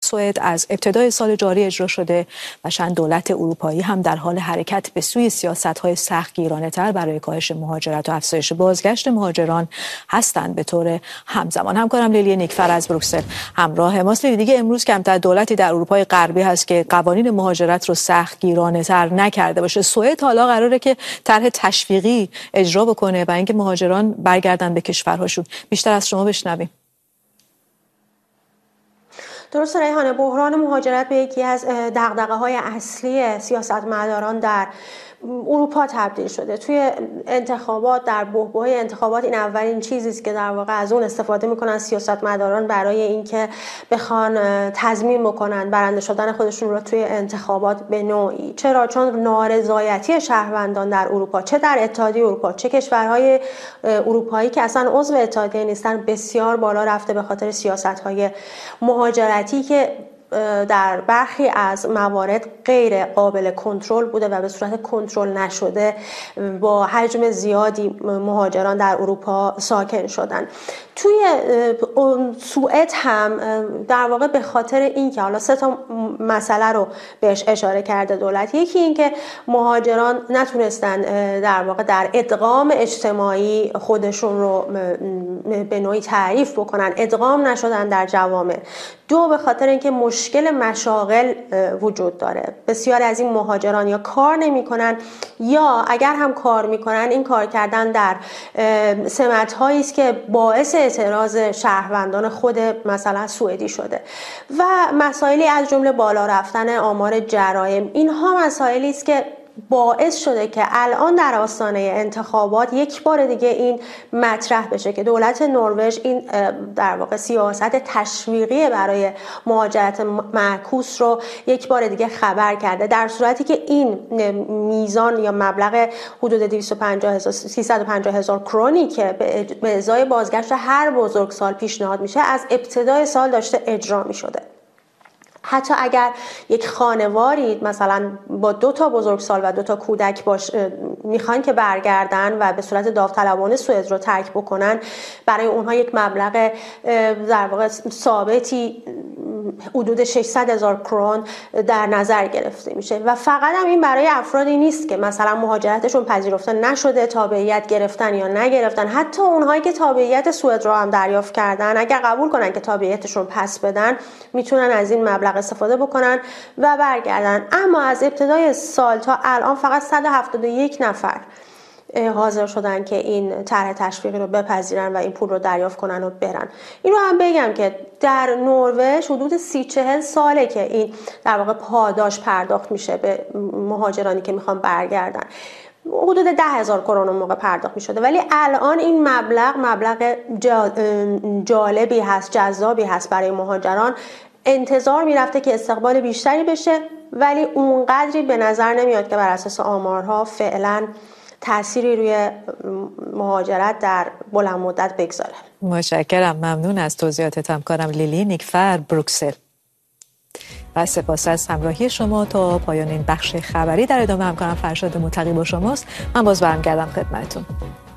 سوئد از ابتدای سال جاری اجرا شده و چند دولت اروپایی هم در حال حرکت به سوی سیاست‌های سختگیرانه‌تر برای کاهش مهاجرت و افزایش بازگشت مهاجران هستند. به طور همزمان همکارم لیلی نیکفر از بروکسل همراه ماست. لیلی، دیگه امروز کمتر دولتی در اروپای غربی هست که قوانین مهاجرت رو سختگیرانه‌تر نکرده باشه. سوئد حالا قراره که طرح تشویقی اجرا بکنه و اینکه مهاجران برگردن به کشورهاشون. بیشتر از شما بشنویم. درست ریحانه، بحران مهاجرت به یکی از دغدغه‌های اصلی سیاستمداران در اروپا تبدیل شده. توی انتخابات، در بحبوح انتخابات، این اولین چیزی است که در واقع از اون استفاده میکنن سیاستمداران برای اینکه بخوان تضمین بکنن برنده شدن خودشون رو توی انتخابات به نوعی. چرا؟ چون نارضایتی شهروندان در اروپا، چه در اتحادیه اروپا چه کشورهای اروپایی که اصلا عضو اتحادیه نیستن، بسیار بالا رفته به خاطر سیاست‌های مهاجرتی که در برخی از موارد غیر قابل کنترل بوده و به صورت کنترل نشده با حجم زیادی مهاجران در اروپا ساکن شدن. توی سوئد هم در واقع به خاطر اینکه حالا سه تا مسئله رو بهش اشاره کرده دولت. یکی اینکه مهاجران نتونستن در واقع در ادغام اجتماعی خودشون رو به نوعی تعریف بکنن، ادغام نشدن در جوامع. دو، به خاطر اینکه مشکل مشاغل وجود داره. بسیاری از این مهاجران یا کار نمی‌کنن یا اگر هم کار می‌کنن این کار کردن در سمت‌هایی است که باعث اعتراض شهروندان خود مثلا سوئدی شده و مسائلی از جمله بالا رفتن آمار جرایم. اینها مسائلی است که باعث شده که الان در آستانه انتخابات یک بار دیگه این مطرح بشه که دولت نروژ این در واقع سیاست تشویقی برای مهاجرت معکوس رو یک بار دیگه خبر کرده، در صورتی که این میزان یا مبلغ حدود 350,000 کرونی که به ازای بازگشت هر بزرگسال پیشنهاد میشه از ابتدای سال داشته اجرا میشده. حتی اگر یک خانواری مثلا با 2 تا بزرگسال و 2 تا کودک میخوان که برگردن و به صورت داوطلبانه سوئد رو ترک بکنن، برای اونها یک مبلغ در واقع ثابتی حدود 600,000 کرون در نظر گرفته میشه و فقط هم این برای افرادی نیست که مثلا مهاجرتشون پذیرفته نشده، تابعیت گرفتن یا نگرفتن. حتی اونهایی که تابعیت سوئد رو هم دریافت کردن، اگر قبول کنن که تابعیتشون پس بدن، میتونن از این مبلغ استفاده بکنن و برگردن. اما از ابتدای سال تا الان فقط 171 نفر حاضر شدن که این طرح تشویقی رو بپذیرن و این پول رو دریافت کنن و برن. این رو هم بگم که در نروژ حدود 30-40 ساله که این در واقع پاداش پرداخت میشه به مهاجرانی که میخوان برگردن. حدود 10,000 کرون اون موقع پرداخت میشده، ولی الان این مبلغ جالبی هست، جذابی هست برای مهاجران. انتظار میرفته که استقبال بیشتری بشه، ولی اونقدری به نظر نمیاد که بر اساس آمارها فعلا تأثیری روی مهاجرت در بلند مدت بگذاره. متشکرم، ممنون از توضیحات همکارم لیلی نیکفر، بروکسل. و سپاس از همراهی شما. تا پایان این بخش خبری در ادامه همکارم فرشاد متقی با شماست. من باز برمیگردم خدمتتون.